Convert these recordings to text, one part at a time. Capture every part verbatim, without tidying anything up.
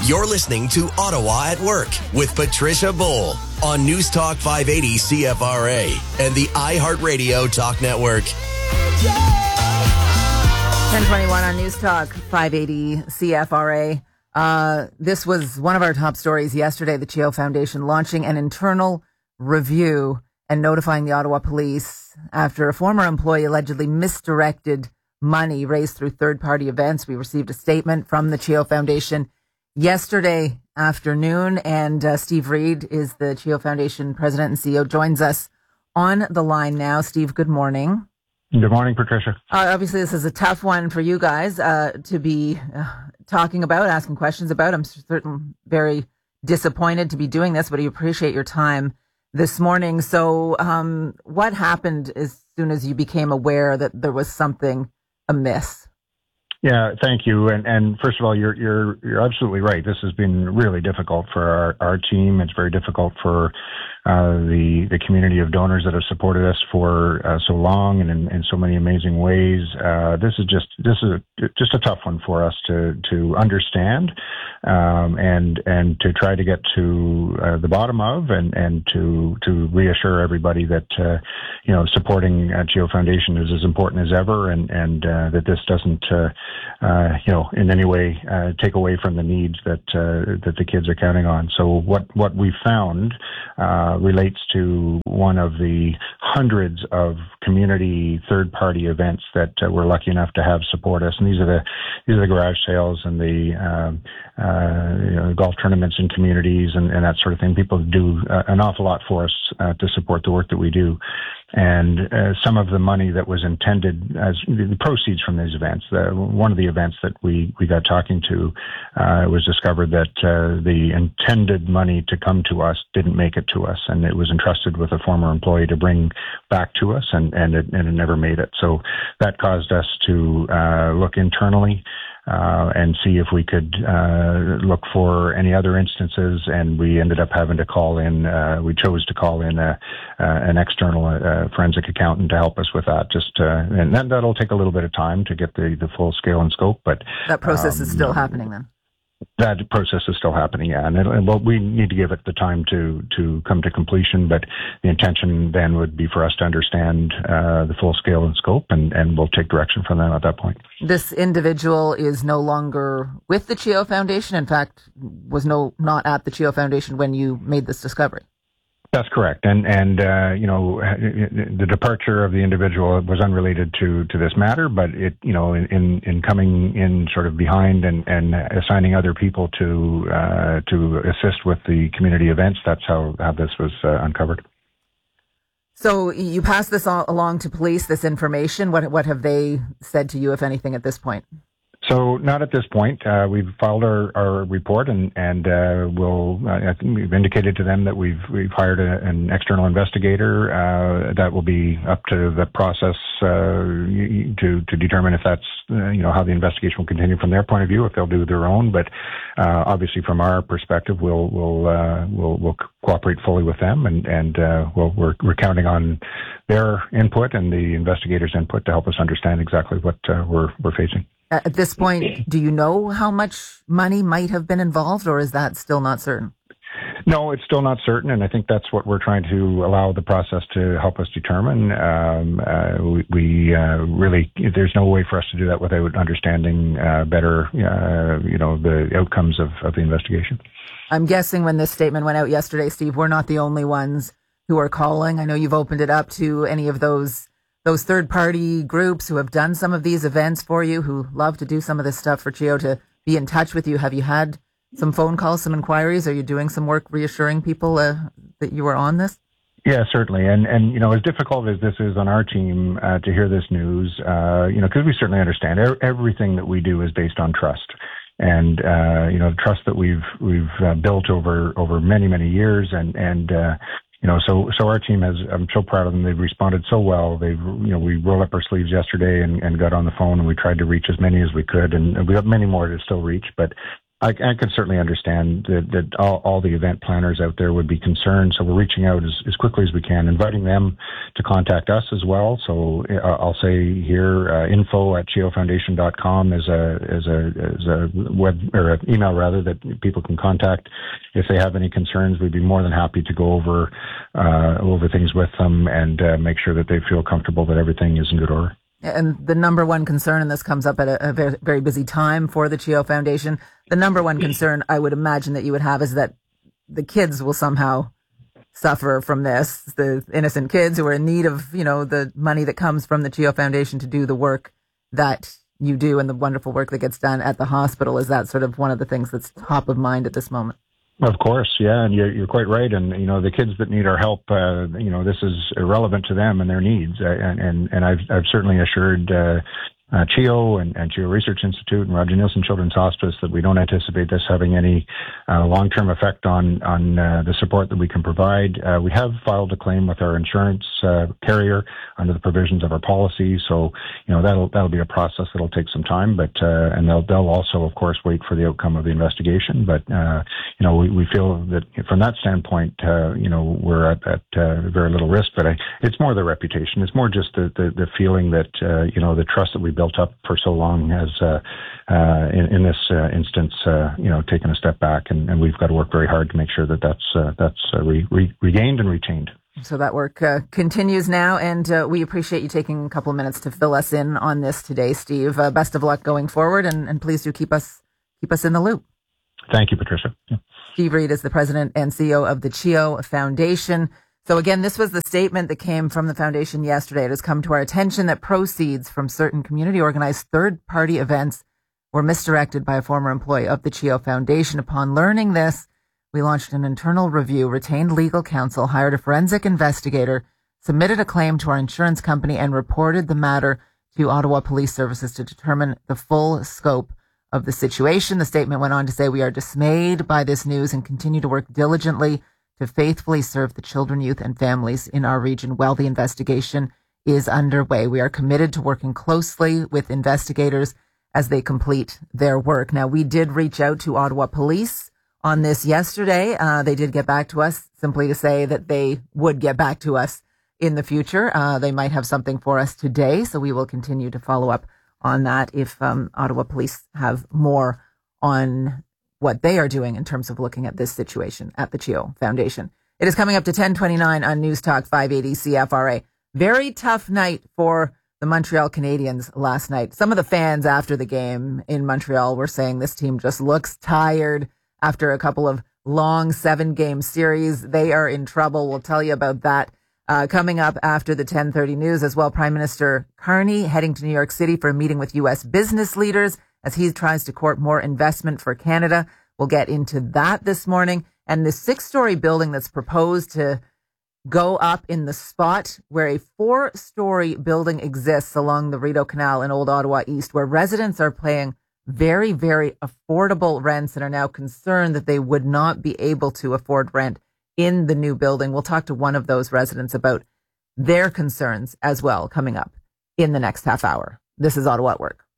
You're listening to Ottawa at Work with Patricia Bull on News Talk five eighty C F R A and the iHeartRadio Talk Network. ten twenty-one on News Talk five eighty C F R A. Uh, this was one of our top stories yesterday. The CHEO Foundation launching an internal review and notifying the Ottawa Police after a former employee allegedly misdirected money raised through third-party events. We received a statement from the CHEO Foundation yesterday afternoon, and uh, Steve Reid is the CHEO Foundation president and C E O, joins us on the line now. Steve, good morning. Good morning, Patricia. Uh, obviously, this is a tough one for you guys uh, to be uh, talking about, asking questions about. I'm certainly very disappointed to be doing this, but I appreciate your time this morning. So um, what happened as soon as you became aware that there was something amiss? Yeah, thank you. And, and first of all, you're you're you're absolutely right. This has been really difficult for our, our team. It's very difficult for uh, the the community of donors that have supported us for uh, so long and in, in so many amazing ways. Uh, this is just this is a, just a tough one for us to to understand um, and and to try to get to uh, the bottom of and, and to to reassure everybody that uh, you know supporting uh, CHEO Foundation is as important as ever, and and uh, that this doesn't. Uh, Uh, you know, in any way, uh, take away from the needs that uh, that the kids are counting on. So what what we found uh, relates to one of the hundreds of community third party events that uh, we're lucky enough to have support us. And these are the these are the garage sales and the um, uh, you know, golf tournaments in communities and, and that sort of thing. People do uh, an awful lot for us uh, to support the work that we do. And uh, some of the money that was intended as the proceeds from these events, the, one of the events that we, we got talking to, uh, it was discovered that uh, the intended money to come to us didn't make it to us, and it was entrusted with a former employee to bring back to us, and, and, it, and it never made it. So that caused us to uh, look internally Uh, and see if we could uh, look for any other instances, and we ended up having to call in. Uh, we chose to call in a, uh, an external uh, forensic accountant to help us with that. Just uh, and then that'll take a little bit of time to get the, the full scale and scope. But that process um, is still happening then. That process is still happening, yeah, and, it, and well, we need to give it the time to to come to completion. But the intention then would be for us to understand uh, the full scale and scope, and, and we'll take direction from them at that point. This individual is no longer with the CHEO Foundation. In fact, was no not at the CHEO Foundation when you made this discovery. That's correct, and and uh, you know the departure of the individual was unrelated to, to this matter, but it you know in, in coming in sort of behind and, and assigning other people to uh, to assist with the community events. That's how, how this was uh, uncovered. So you passed this all along to police, this information. What what have they said to you, if anything, at this point? So not at this point. Uh, we've filed our, our report, and and uh, we'll. Uh, I think we've indicated to them that we've we've hired a, an external investigator. Uh, that will be up to the process uh, to to determine if that's uh, you know how the investigation will continue from their point of view, if they'll do their own. But uh, obviously, from our perspective, we'll we'll uh, we'll we'll cooperate fully with them, and and uh, we'll, we're we're counting on their input and the investigators' input to help us understand exactly what uh, we're we're facing. At this point, do you know how much money might have been involved, or is that still not certain? No, it's still not certain, and I think that's what we're trying to allow the process to help us determine. Um, uh, we we uh, really, there's no way for us to do that without understanding uh, better, uh, you know, the outcomes of, of the investigation. I'm guessing when this statement went out yesterday, Steve, we're not the only ones who are calling. I know you've opened it up to any of those those third-party groups who have done some of these events for you, who love to do some of this stuff for CHEO, to be in touch with you. Have you had some phone calls, some inquiries? Are you doing some work reassuring people uh, that you are on this? Yeah, certainly. And, and you know, as difficult as this is on our team uh, to hear this news, uh, you know, because we certainly understand er- everything that we do is based on trust. And, uh, you know, the trust that we've we've uh, built over over many, many years. And, and uh, you know, so so our team has, I'm so proud of them. They've responded so well. They've, you know, we rolled up our sleeves yesterday and, and got on the phone, and we tried to reach as many as we could. And we have many more to still reach. But I, I can certainly understand that, that all, all the event planners out there would be concerned. So we're reaching out as, as quickly as we can, inviting them to contact us as well. So uh, I'll say here, uh, info at chio foundation dot com is a, is a, is a web or an email rather that people can contact if they have any concerns. We'd be more than happy to go over, uh, over things with them and uh, make sure that they feel comfortable that everything is in good order. And the number one concern, and this comes up at a, a very, very busy time for the CHEO Foundation, the number one concern I would imagine that you would have is that the kids will somehow suffer from this, the innocent kids who are in need of, you know, the money that comes from the CHEO Foundation to do the work that you do and the wonderful work that gets done at the hospital. Is that sort of one of the things that's top of mind at this moment? Of course, yeah, and you're, you're quite right. And you know, the kids that need our help, uh, you know, this is irrelevant to them and their needs. Uh, and and and I've I've certainly assured uh, uh, CHEO and, and CHEO Research Institute and Roger Nielsen Children's Hospice that we don't anticipate this having any uh, long-term effect on on uh, the support that we can provide. Uh, we have filed a claim with our insurance uh, carrier under the provisions of our policy, so you know that'll that'll be a process that'll take some time. But uh, and they'll they'll also, of course, wait for the outcome of the investigation. But uh, you know, we, we feel that from that standpoint, uh, you know, we're at, at uh, very little risk. But I, it's more the reputation. It's more just the the, the feeling that uh, you know the trust that we built up for so long has, uh, uh, in, in this uh, instance, uh, you know, taken a step back, and, and we've got to work very hard to make sure that that's uh, that's uh, re- re- regained and retained. So that work uh, continues now, and uh, we appreciate you taking a couple of minutes to fill us in on this today, Steve. Uh, best of luck going forward, and, and please do keep us keep us in the loop. Thank you, Patricia. Yeah. Steve Reed is the president and C E O of the CHEO Foundation. So again, this was the statement that came from the foundation yesterday. It has come to our attention that proceeds from certain community-organized third-party events were misdirected by a former employee of the CHEO Foundation. Upon learning this, we launched an internal review, retained legal counsel, hired a forensic investigator, submitted a claim to our insurance company, and reported the matter to Ottawa Police Services to determine the full scope of the situation. The statement went on to say, we are dismayed by this news and continue to work diligently to faithfully serve the children, youth, and families in our region while the investigation is underway. We are committed to working closely with investigators as they complete their work. Now, we did reach out to Ottawa Police on this yesterday. Uh, they did get back to us simply to say that they would get back to us in the future. Uh, they might have something for us today, so we will continue to follow up on that if um, Ottawa Police have more on what they are doing in terms of looking at this situation at the CHEO Foundation. It is coming up to ten twenty-nine on News Talk five eighty C F R A. Very tough night for the Montreal Canadiens last night. Some of the fans after the game in Montreal were saying this team just looks tired after a couple of long seven-game series. They are in trouble. We'll tell you about that uh, coming up after the ten thirty news as well. Prime Minister Carney heading to New York City for a meeting with U S business leaders as he tries to court more investment for Canada. We'll get into that this morning. And the six-story building that's proposed to go up in the spot where a four-story building exists along the Rideau Canal in Old Ottawa East, where residents are paying very, very affordable rents and are now concerned that they would not be able to afford rent in the new building. We'll talk to one of those residents about their concerns as well coming up in the next half hour. This is Ottawa at Work.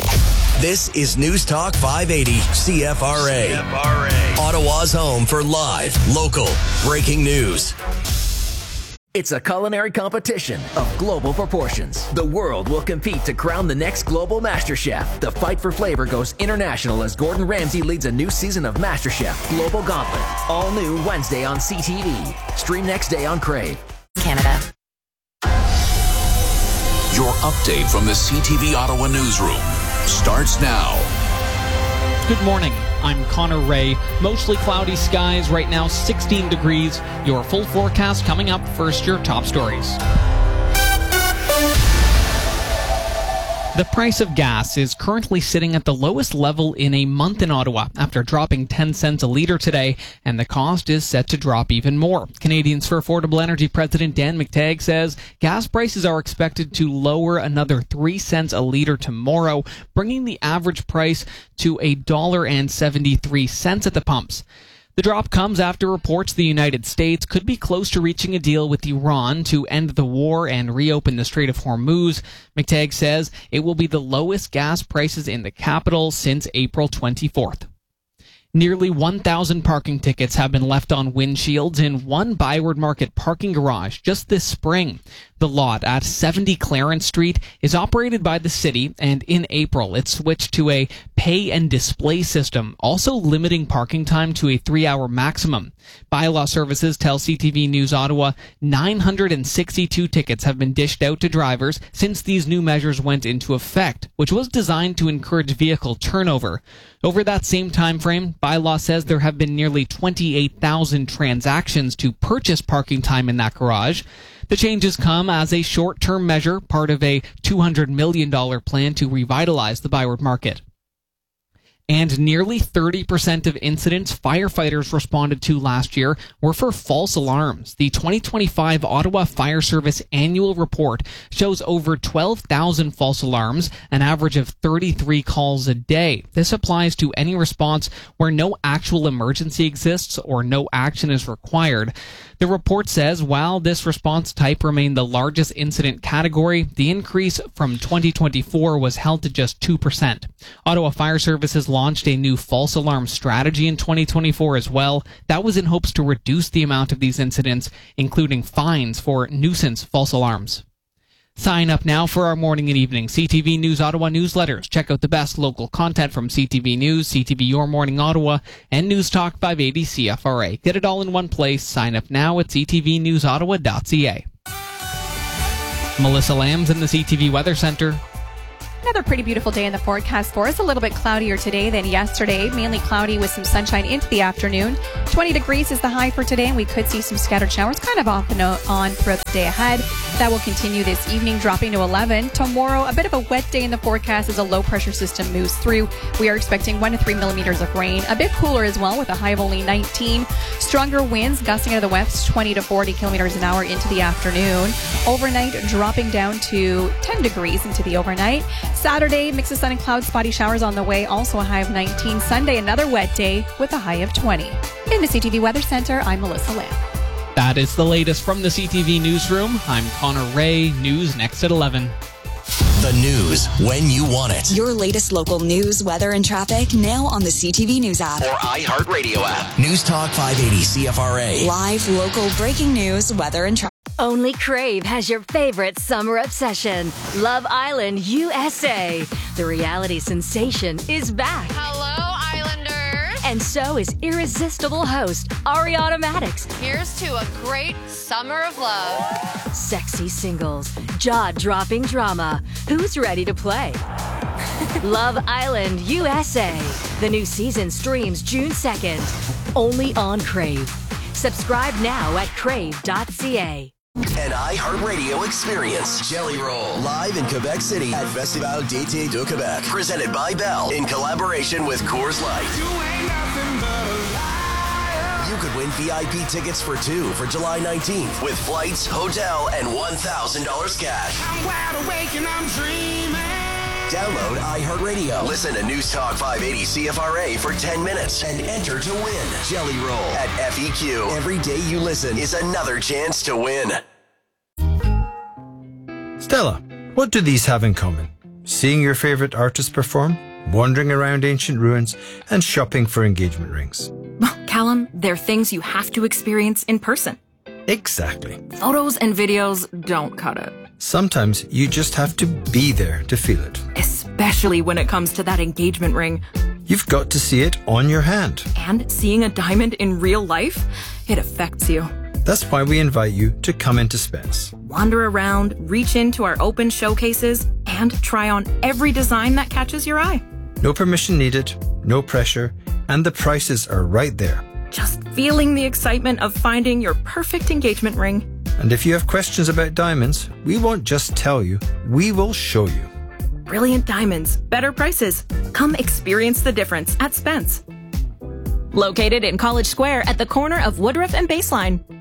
This is News Talk five eighty C F R A. C F R A. Ottawa's home for live, local, breaking news. It's a culinary competition of global proportions. The world will compete to crown the next global MasterChef. The fight for flavor goes international as Gordon Ramsay leads a new season of MasterChef Global Gauntlet. All new Wednesday on C T V. Stream next day on Crave. Canada. Your update from the C T V Ottawa newsroom starts now. Good morning. I'm Connor Ray. Mostly cloudy skies right now, sixteen degrees. Your full forecast coming up. First, your top stories. The price of gas is currently sitting at the lowest level in a month in Ottawa after dropping ten cents a litre today, and the cost is set to drop even more. Canadians for Affordable Energy President Dan McTagg says gas prices are expected to lower another three cents a litre tomorrow, bringing the average price to one dollar and seventy-three cents at the pumps. The drop comes after reports the United States could be close to reaching a deal with Iran to end the war and reopen the Strait of Hormuz. McTagg says it will be the lowest gas prices in the capital since April twenty-fourth. Nearly one thousand parking tickets have been left on windshields in one Byward Market parking garage just this spring. The lot at seventy Clarence Street is operated by the city, and in April it switched to a pay and display system, also limiting parking time to a three-hour maximum. Bylaw Services tell C T V News Ottawa nine hundred sixty-two tickets have been dished out to drivers since these new measures went into effect, which was designed to encourage vehicle turnover. Over that same time frame, Bylaw says there have been nearly twenty-eight thousand transactions to purchase parking time in that garage. The changes come as a short-term measure, part of a two hundred million dollars plan to revitalize the Byward Market. And nearly thirty percent of incidents firefighters responded to last year were for false alarms. The twenty twenty-five Ottawa Fire Service annual report shows over twelve thousand false alarms, an average of thirty-three calls a day. This applies to any response where no actual emergency exists or no action is required. The report says while this response type remained the largest incident category, the increase from twenty twenty-four was held to just two percent. Ottawa Fire Services launched a new false alarm strategy in twenty twenty-four as well. That was in hopes to reduce the amount of these incidents, including fines for nuisance false alarms. Sign up now for our morning and evening C T V News Ottawa newsletters. Check out the best local content from C T V News, C T V Your Morning Ottawa, and News Talk five eighty C F R A. Get it all in one place. Sign up now at c t v news ottawa dot c a. Melissa Lambs in the C T V Weather Centre. Another pretty beautiful day in the forecast for us. A little bit cloudier today than yesterday. Mainly cloudy with some sunshine into the afternoon. twenty degrees is the high for today, and we could see some scattered showers kind of off and on throughout the day ahead. That will continue this evening, dropping to eleven. Tomorrow, a bit of a wet day in the forecast as a low pressure system moves through. We are expecting one to three millimeters of rain. A bit cooler as well with a high of only nineteen. Stronger winds gusting out of the west, twenty to forty kilometers an hour into the afternoon. Overnight, dropping down to ten degrees into the overnight. Saturday, mix of sun and clouds, spotty showers on the way, also a high of nineteen. Sunday, another wet day with a high of twenty. In the C T V Weather Center, I'm Melissa Lamb. That is the latest from the C T V Newsroom. I'm Connor Ray. News next at eleven. The news when you want it. Your latest local news, weather, and traffic now on the C T V News app. Or iHeartRadio app. News Talk five eighty C F R A. Live, local, breaking news, weather, and traffic. Only Crave has your favorite summer obsession, Love Island U S A. The reality sensation is back. Hello, Islanders. And so is irresistible host Ariana Maddox. Here's to a great summer of love. Sexy singles, jaw-dropping drama. Who's ready to play? Love Island U S A. The new season streams June second. Only on Crave. Subscribe now at crave dot c a. An iHeartRadio experience. Jelly Roll. Live in Quebec City at Festival d'été de Québec. Presented by Bell in collaboration with Coors Light. You could win V I P tickets for two for July nineteenth with flights, hotel, and one thousand dollars cash. I'm wide awake and I'm dreaming. Download iHeartRadio. Listen to News Talk five eighty C F R A for ten minutes and enter to win. Jelly Roll at F E Q. Every day you listen is another chance to win. Stella, what do these have in common? Seeing your favorite artist perform, wandering around ancient ruins, and shopping for engagement rings. Well, Callum, they're things you have to experience in person. Exactly. Photos and videos don't cut it. Sometimes you just have to be there to feel it. Especially when it comes to that engagement ring. You've got to see it on your hand. And seeing a diamond in real life, it affects you. That's why we invite you to come into Spence. Wander around, reach into our open showcases, and try on every design that catches your eye. No permission needed, no pressure, and the prices are right there. Just feeling the excitement of finding your perfect engagement ring. And if you have questions about diamonds, we won't just tell you, we will show you. Brilliant diamonds, better prices. Come experience the difference at Spence. Located in College Square at the corner of Woodruff and Baseline.